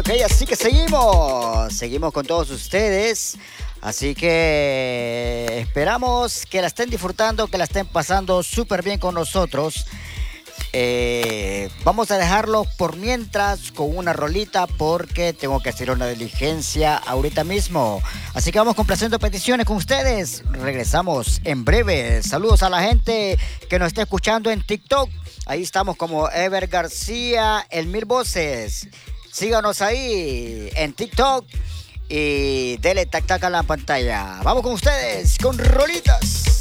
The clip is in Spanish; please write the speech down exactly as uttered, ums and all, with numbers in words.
ok, así que seguimos, seguimos con todos ustedes. Así que esperamos que la estén disfrutando, que la estén pasando súper bien con nosotros. Eh, vamos a dejarlo por mientras con una rolita porque tengo que hacer una diligencia ahorita mismo. Así que vamos complaciendo peticiones con ustedes. Regresamos en breve. Saludos a la gente que nos está escuchando en TikTok. Ahí estamos como Ever García, el Mil Voces. Síganos ahí en TikTok y dele tac tac a la pantalla. Vamos con ustedes con rolitas.